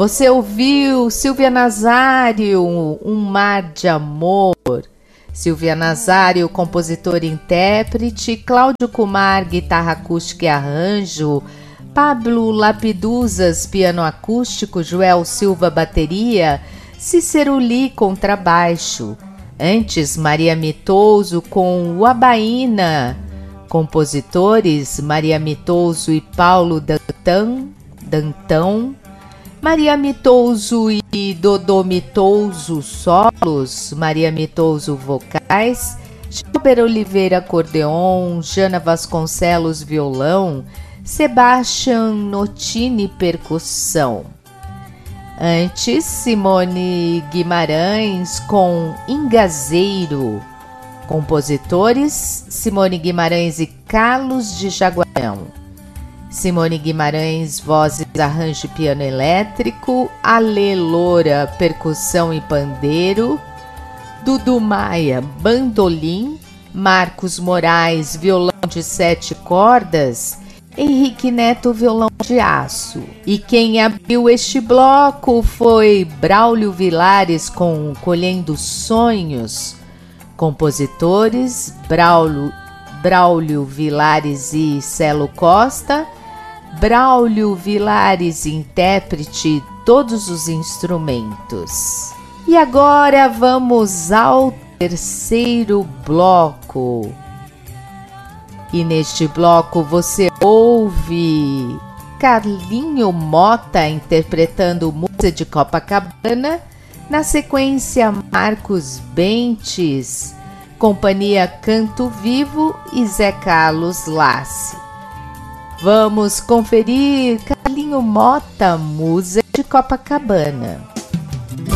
Você ouviu Silvia Nazário, Um Mar de Amor. Silvia Nazário, compositora e intérprete. Cláudio Kumar, guitarra acústica e arranjo. Pablo Lapidusas, piano acústico. Joel Silva, bateria. Cícero Lee, contrabaixo. Antes, Maria Mitoso com Uabaína. Compositores, Maria Mitoso e Paulo Dantão. Maria Mitoso e Dodô Mitoso, solos. Maria Mitoso, vocais. Gilber Oliveira, acordeon. Jana Vasconcelos, violão. Sebastian Notini, percussão. Antes, Simone Guimarães com Ingazeiro. Compositores, Simone Guimarães e Carlos de Jaguarão. Simone Guimarães, vozes, arranjo e piano elétrico. Ale Loura, percussão e pandeiro. Dudu Maia, bandolim. Marcos Moraes, violão de 7 cordas. Henrique Neto, violão de aço. E quem abriu este bloco foi Braulio Vilares com Colhendo Sonhos. Compositores, Braulio Vilares e Celo Costa. Braulio Vilares, intérprete, todos os instrumentos. E agora vamos ao terceiro bloco. E neste bloco você ouve Carlinho Mota interpretando Musa de Copacabana. Na sequência, Marcos Bentes, Companhia Canto Vivo e Zé Carlos Lassi. Vamos conferir Carlinho Mota, Musa de Copacabana.